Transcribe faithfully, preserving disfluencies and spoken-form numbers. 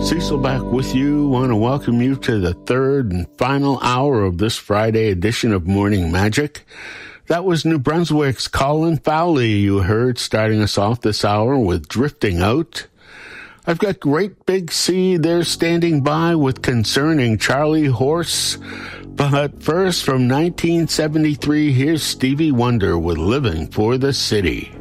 Cecil back with you. Want to welcome you to the third and final hour of this Friday edition of Morning Magic. That was New Brunswick's Colin Fowley you heard starting us off this hour with Drifting Out. I've got Great Big Sea there standing by with Concerning Charlie Horse. But first, from nineteen seventy-three, here's Stevie Wonder with Living for the City.